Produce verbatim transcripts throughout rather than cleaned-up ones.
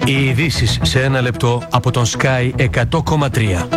Οι ειδήσεις σε ένα λεπτό από τον Sky εκατό κόμμα τρία.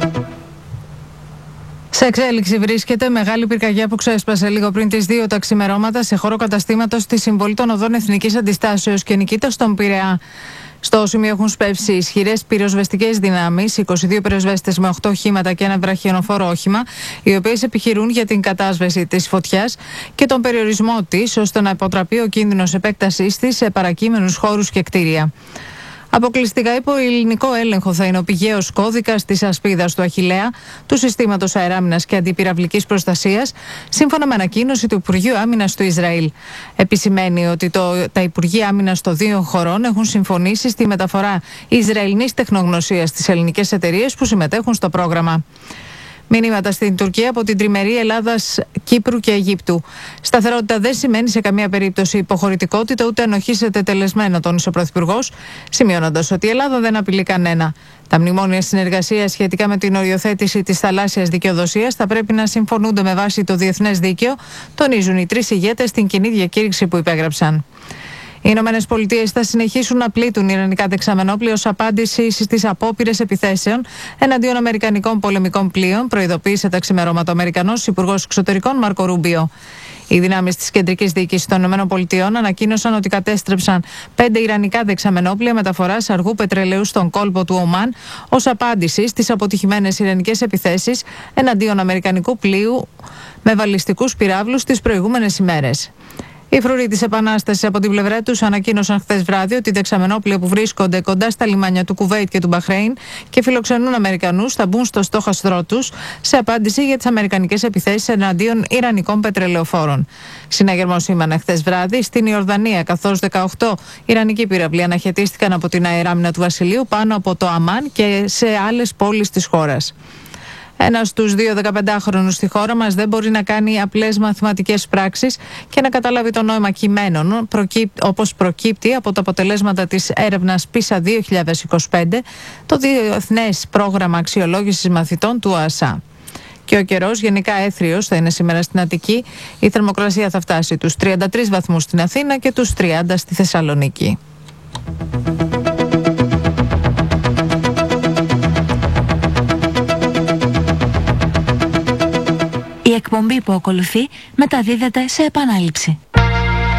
Σε εξέλιξη βρίσκεται μεγάλη πυρκαγιά που ξέσπασε λίγο πριν τις δύο τα ξημερώματα σε χώρο καταστήματος στη Συμβολή των Οδών Εθνικής Αντιστάσεως και Νικήτας στον Πειραιά. Στο σημείο έχουν σπεύσει ισχυρές πυροσβεστικές δυνάμεις, είκοσι δύο πυροσβέστες με οκτώ οχήματα και ένα βραχιονοφόρο όχημα, οι οποίες επιχειρούν για την κατάσβεση της φωτιάς και τον περιορισμό της, ώστε να αποτραπεί ο κίνδυνος επέκτασής της σε παρακείμενους χώρους και κτίρια. Αποκλειστικά υπό ελληνικό έλεγχο θα είναι ο πηγαίος κώδικας της ασπίδας του Αχιλλέα, του συστήματος αεράμινας και αντιπυραυλικής προστασίας, σύμφωνα με ανακοίνωση του Υπουργείου Άμυνας του Ισραήλ. Επισημαίνει ότι το, τα Υπουργεία Άμυνας των δύο χωρών έχουν συμφωνήσει στη μεταφορά Ισραηλινής τεχνογνωσίας στις ελληνικές εταιρείες που συμμετέχουν στο πρόγραμμα. Μηνύματα στην Τουρκία από την τριμερή Ελλάδας, Κύπρου και Αιγύπτου. Σταθερότητα δεν σημαίνει σε καμία περίπτωση υποχωρητικότητα ούτε ανοχή σε τετελεσμένο, τόνισε ο Πρωθυπουργός, σημειώνοντας ότι η Ελλάδα δεν απειλεί κανένα. Τα μνημόνια συνεργασίας σχετικά με την οριοθέτηση της θαλάσσιας δικαιοδοσίας θα πρέπει να συμφωνούνται με βάση το διεθνές δίκαιο, τονίζουν οι τρεις ηγέτες στην κοινή διακήρυξη που υπέγραψαν. Οι Ηνωμένες Πολιτείες θα συνεχίσουν να πλήττουν ιρανικά δεξαμενόπλια ως απάντηση στις απόπειρες επιθέσεων εναντίον αμερικανικών πολεμικών πλοίων, προειδοποίησε τα ξημερώματα ο Αμερικανός Υπουργός Εξωτερικών Μάρκο Ρούμπιο. Οι δυνάμεις της κεντρικής διοίκησης των ΗΠΑ ανακοίνωσαν ότι κατέστρεψαν πέντε ιρανικά δεξαμενόπλια μεταφοράς αργού πετρελαίου στον κόλπο του Ομάν ως απάντηση στις αποτυχημένες ιρανικές επιθέσεις εναντίον αμερικανικού πλοίου με βαλιστικούς πυράβλους τις προηγούμενες ημέρες. Οι φρουροί της Επανάστασης από την πλευρά τους ανακοίνωσαν χθες βράδυ ότι οι δεξαμενόπλια που βρίσκονται κοντά στα λιμάνια του Κουβέιτ και του Μπαχρέιν και φιλοξενούν Αμερικανούς θα μπουν στο στόχαστρό τους σε απάντηση για τις αμερικανικές επιθέσεις εναντίον ιρανικών πετρελαιοφόρων. Συναγερμό σήμανε χθες βράδυ στην Ιορδανία, καθώς δεκαοκτώ ιρανικοί πύραυλοι αναχαιτίστηκαν από την αεράμινα του Βασιλείου πάνω από το Αμάν και σε άλλες πόλεις της χώρας. Ένας στους δύο δεκαπεντάχρονους στη χώρα μας δεν μπορεί να κάνει απλές μαθηματικές πράξεις και να καταλάβει το νόημα κειμένων, όπως προκύπτει από τα αποτελέσματα της έρευνας πίσα δύο χιλιάδες είκοσι πέντε, το Διεθνές Πρόγραμμα Αξιολόγησης Μαθητών του ΟΑΣΑ. Και ο καιρός γενικά έθριος θα είναι σήμερα στην Αττική. Η θερμοκρασία θα φτάσει τους τριάντα τρεις βαθμούς στην Αθήνα και τους τριάντα στη Θεσσαλονίκη. Η εκπομπή που ακολουθεί μεταδίδεται σε επανάληψη.